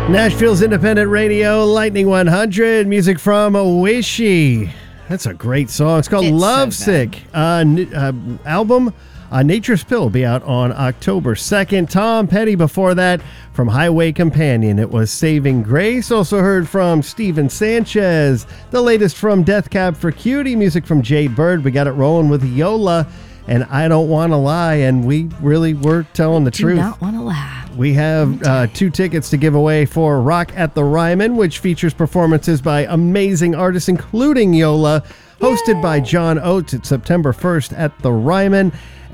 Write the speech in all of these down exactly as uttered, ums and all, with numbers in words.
Nashville's independent radio, Lightning one hundred, music from Oishi. That's a great song. It's called It's Lovesick. So uh, n- uh, album, uh, Nature's Pill, will be out on October second. Tom Petty before that from Highway Companion. It was Saving Grace. Also heard from Steven Sanchez. The latest from Death Cab for Cutie, music from Jade Bird. We got it rolling with Yola and I Don't Want to Lie. And we really were telling the Do truth. not want to lie. We have uh, two tickets to give away for Rock at the Ryman, which features performances by amazing artists, including Yola, hosted Yay. by John Oates. It's September first at the Ryman.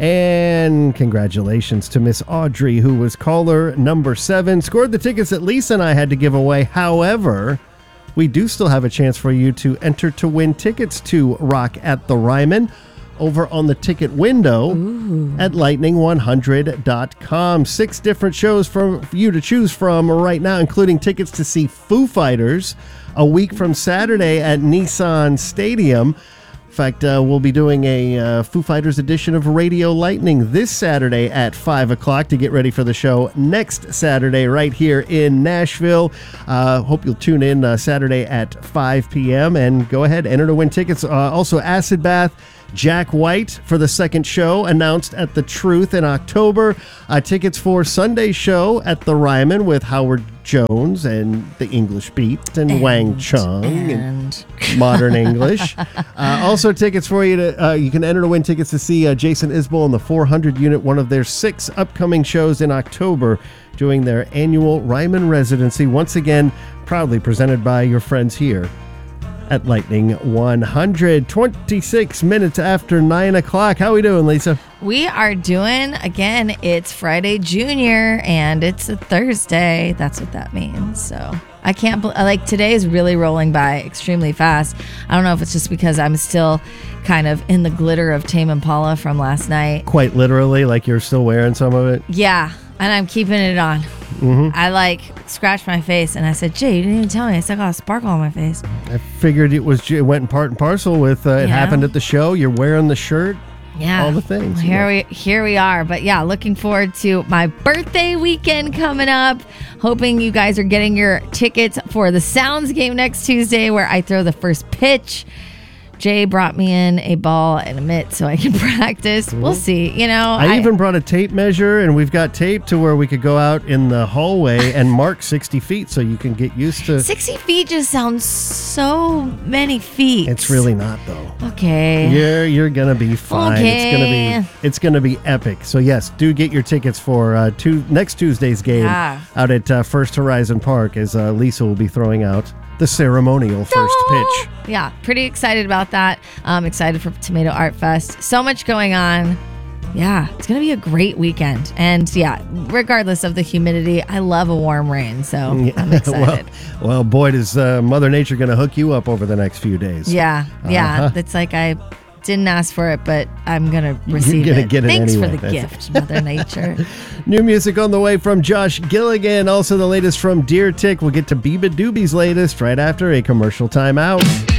And congratulations to Miss Audrey, who was caller number seven. Scored the tickets that Lisa and I had to give away. However, we do still have a chance for you to enter to win tickets to Rock at the Ryman over on the ticket window Ooh. at lightning one hundred dot com. Six different shows for you to choose from right now, including tickets to see Foo Fighters a week from Saturday at Nissan Stadium. In fact, uh, we'll be doing a uh, Foo Fighters edition of Radio Lightning this Saturday at five o'clock to get ready for the show next Saturday right here in Nashville. Uh, hope you'll tune in uh, Saturday at five p.m. and go ahead, enter to win tickets. Uh, also, Acid Bath, Jack White for the second show announced at The Truth in October. Uh, tickets for Sunday's show at the Ryman with Howard Jones and the English Beat and, and Wang Chung and, and Modern English. Uh, also tickets for you to, uh, you can enter to win tickets to see uh, Jason Isbell and the four hundred unit, one of their six upcoming shows in October, doing their annual Ryman residency. Once again, proudly presented by your friends here at Lightning one hundred. twenty-six minutes after nine o'clock. How are we doing, Lisa? We are doing, again, it's Friday Junior and it's a Thursday. That's what that means. So I can't, like, today is really rolling by extremely fast. I don't know if it's just because I'm still kind of in the glitter of Tame Impala from last night. Quite literally, like you're still wearing some of it? Yeah, and I'm keeping it on. Mm-hmm. I like scratched my face and I said, Jay, you didn't even tell me. I still got a sparkle on my face. I figured it was it went in part and parcel with uh, it yeah. happened at the show. You're wearing the shirt. Yeah. All the things. Here know. we here we are. But yeah, looking forward to my birthday weekend coming up. Hoping you guys are getting your tickets for the Sounds game next Tuesday where I throw the first pitch. Jay brought me in a ball and a mitt so I can practice. Mm-hmm. We'll see. You know, I, I even brought a tape measure, and we've got tape to where we could go out in the hallway and mark sixty feet so you can get used to. sixty feet just sounds so many feet. It's really not, though. Okay. You're you're gonna be fine. Okay. It's gonna be it's gonna be epic. So yes, do get your tickets for uh, two, next Tuesday's game yeah. out at uh, First Horizon Park, as uh, Lisa will be throwing out the ceremonial first pitch. Yeah, pretty excited about that. I'm excited for Tomato Art Fest. So much going on. Yeah, it's going to be a great weekend. And yeah, regardless of the humidity, I love a warm rain. So I'm excited. well, well, boy, does uh, Mother Nature going to hook you up over the next few days. Yeah, yeah. Uh-huh. It's like I didn't ask for it, but I'm going to receive You're gonna it. Get it Thanks anyway. for the That's gift, Mother Nature. New music on the way from Josh Gilligan. Also the latest from Deer Tick. We'll get to Biba Doobie's latest right after a commercial timeout.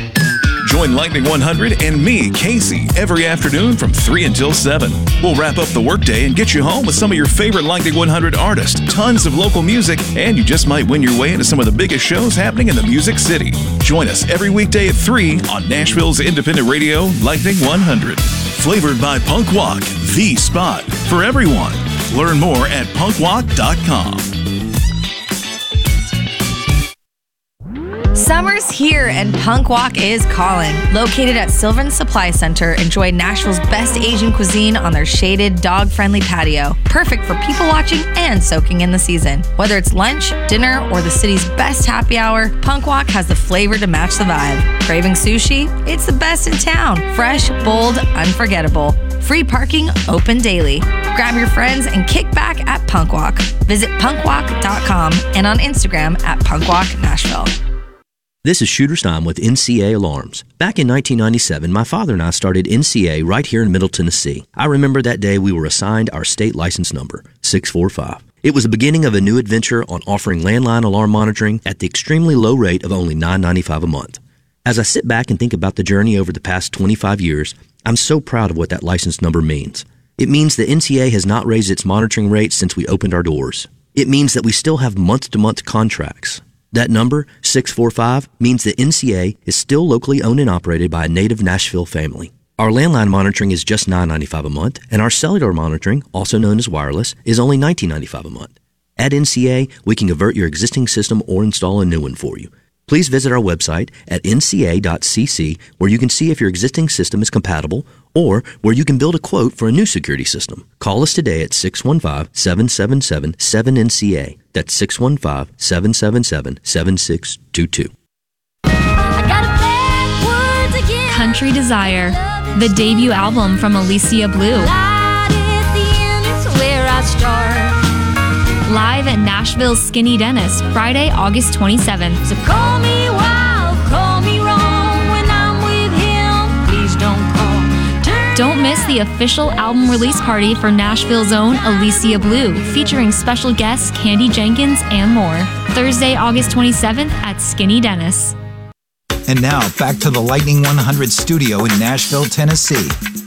Join Lightning one hundred and me, Casey, every afternoon from three until seven. We'll wrap up the workday and get you home with some of your favorite Lightning one hundred artists, tons of local music, and you just might win your way into some of the biggest shows happening in the Music City. Join us every weekday at three on Nashville's independent radio, Lightning one hundred. Flavored by Punk Walk, the spot for everyone. Learn more at punk walk dot com. Summer's here and Punk Walk is calling. Located at Sylvan Supply Center, enjoy Nashville's best Asian cuisine on their shaded, dog-friendly patio. Perfect for people watching and soaking in the season. Whether it's lunch, dinner, or the city's best happy hour, Punk Walk has the flavor to match the vibe. Craving sushi? It's the best in town. Fresh, bold, unforgettable. Free parking, open daily. Grab your friends and kick back at Punk Walk. Visit punk walk dot com and on Instagram at Punk Walk Nashville. This is Shooter Stein with N C A Alarms. Back in nineteen ninety-seven, my father and I started N C A right here in Middle Tennessee. I remember that day we were assigned our state license number, six four five. It was the beginning of a new adventure on offering landline alarm monitoring at the extremely low rate of only nine ninety-five a month. As I sit back and think about the journey over the past twenty-five years, I'm so proud of what that license number means. It means that N C A has not raised its monitoring rates since we opened our doors. It means that we still have month-to-month contracts. That number, six four five, means that N C A is still locally owned and operated by a native Nashville family. Our landline monitoring is just nine ninety-five a month, and our cellular monitoring, also known as wireless, is only nineteen ninety-five a month. At N C A, we can convert your existing system or install a new one for you. Please visit our website at N C A dot C C, where you can see if your existing system is compatible or where you can build a quote for a new security system. Call us today at six one five, seven seven seven, seven N C A. That's six one five, seven seven seven, seven six two two. Country Desire, the debut album from Alicia Blue. Live at Nashville's Skinny Dennis, Friday, August twenty-seventh. So call me wild, call me wrong. When I'm with him, please don't call. Turn Don't miss the official album release party for Nashville's own Alicia Blue, featuring special guests Candy Jenkins and more. Thursday, August twenty-seventh at Skinny Dennis. And now, back to the Lightning one hundred studio in Nashville, Tennessee.